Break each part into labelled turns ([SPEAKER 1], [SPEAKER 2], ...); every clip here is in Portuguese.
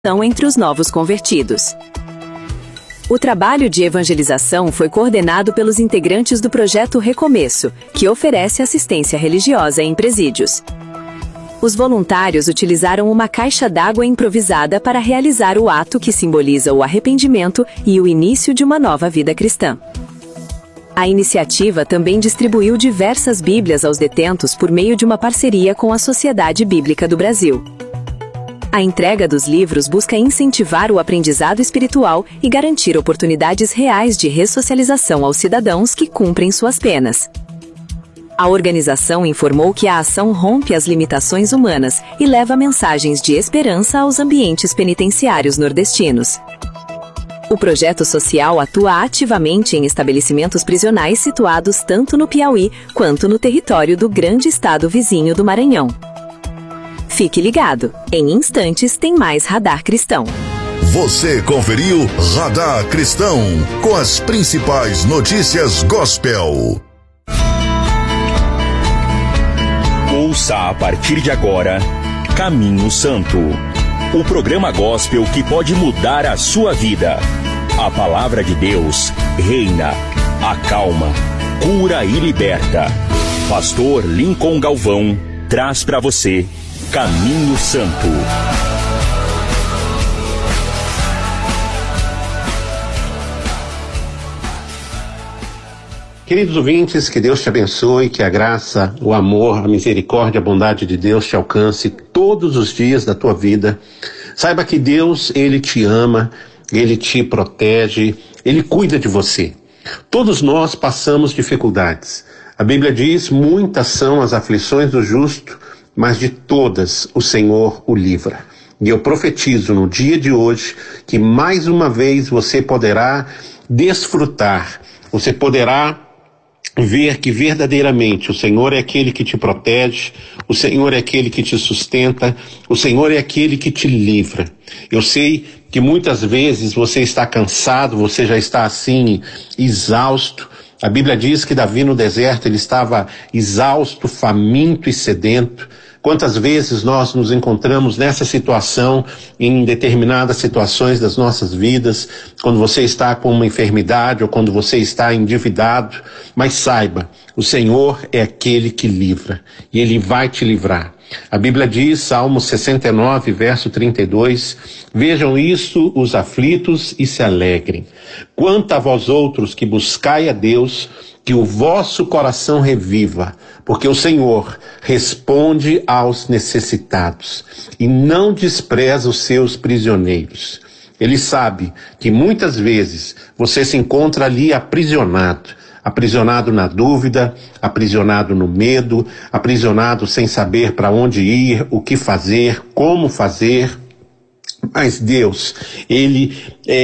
[SPEAKER 1] entre os novos convertidos. O trabalho de evangelização foi coordenado pelos integrantes do projeto Recomeço, que oferece assistência religiosa em presídios. Os voluntários utilizaram uma caixa d'água improvisada para realizar o ato que simboliza o arrependimento e o início de uma nova vida cristã. A iniciativa também distribuiu diversas Bíblias aos detentos por meio de uma parceria com a Sociedade Bíblica do Brasil. A entrega dos livros busca incentivar o aprendizado espiritual e garantir oportunidades reais de ressocialização aos cidadãos que cumprem suas penas. A organização informou que a ação rompe as limitações humanas e leva mensagens de esperança aos ambientes penitenciários nordestinos. O projeto social atua ativamente em estabelecimentos prisionais situados tanto no Piauí quanto no território do grande estado vizinho do Maranhão. Fique ligado, em instantes tem mais Radar Cristão.
[SPEAKER 2] Você conferiu Radar Cristão, com as principais notícias gospel.
[SPEAKER 3] Ouça a partir de agora Caminho Santo, o programa gospel que pode mudar a sua vida. A palavra de Deus reina, acalma, cura e liberta. Pastor Lincoln Galvão traz para você Caminho Santo.
[SPEAKER 4] Queridos ouvintes, que Deus te abençoe, que a graça, o amor, a misericórdia, a bondade de Deus te alcance todos os dias da tua vida. Saiba que Deus, Ele te ama, Ele te protege, Ele cuida de você. Todos nós passamos dificuldades. A Bíblia diz, muitas são as aflições do justo, mas de todas o Senhor o livra. E eu profetizo no dia de hoje que mais uma vez você poderá desfrutar, você poderá ver que verdadeiramente o Senhor é aquele que te protege, o Senhor é aquele que te sustenta, o Senhor é aquele que te livra. Eu sei que muitas vezes você está cansado, você já está assim, exausto. A Bíblia diz que Davi no deserto ele estava exausto, faminto e sedento. Quantas vezes nós nos encontramos nessa situação em determinadas situações das nossas vidas, quando você está com uma enfermidade ou quando você está endividado, mas saiba, o Senhor é aquele que livra e Ele vai te livrar. A Bíblia diz, Salmo 69, verso 32, vejam isso os aflitos e se alegrem. Quanto a vós outros que buscai a Deus, que o vosso coração reviva, porque o Senhor responde aos necessitados e não despreza os seus prisioneiros. Ele sabe que muitas vezes você se encontra ali aprisionado na dúvida, aprisionado no medo, aprisionado sem saber para onde ir, o que fazer, como fazer. Mas Deus, Ele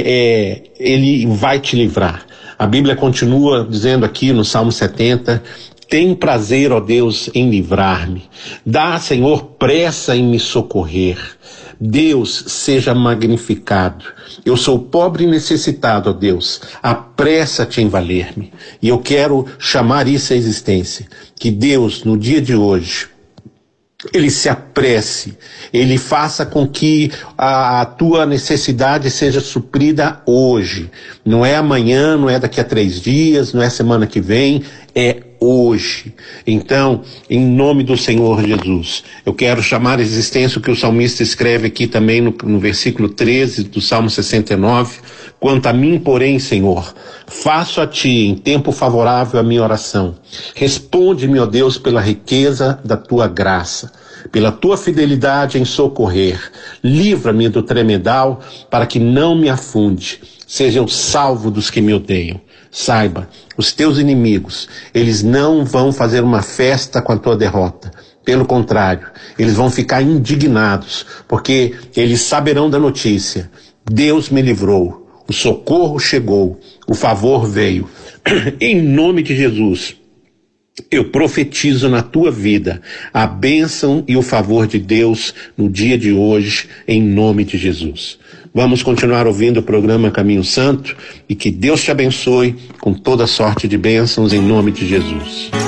[SPEAKER 4] vai te livrar. A Bíblia continua dizendo aqui no Salmo 70, tem prazer, ó Deus, em livrar-me. Dá, Senhor, pressa em me socorrer. Deus seja magnificado. Eu sou pobre e necessitado, ó Deus. Apressa-te em valer-me. E eu quero chamar isso à existência. Que Deus, no dia de hoje, Ele se apresse, Ele faça com que a tua necessidade seja suprida hoje. Não é amanhã, não é daqui a 3 dias, não é semana que vem, é hoje. Então, em nome do Senhor Jesus, eu quero chamar a existência o que o salmista escreve aqui também no versículo 13 do Salmo 69. Quanto a mim, porém, Senhor, faço a Ti em tempo favorável a minha oração. Responde-me, ó Deus, pela riqueza da Tua graça, pela Tua fidelidade em socorrer. Livra-me do tremedal para que não me afunde. Seja eu salvo dos que me odeiam. Saiba, os teus inimigos, eles não vão fazer uma festa com a tua derrota. Pelo contrário, eles vão ficar indignados, porque eles saberão da notícia. Deus me livrou, o socorro chegou, o favor veio. Em nome de Jesus, eu profetizo na tua vida a bênção e o favor de Deus no dia de hoje, em nome de Jesus. Vamos continuar ouvindo o programa Caminho Santo e que Deus te abençoe com toda sorte de bênçãos em nome de Jesus.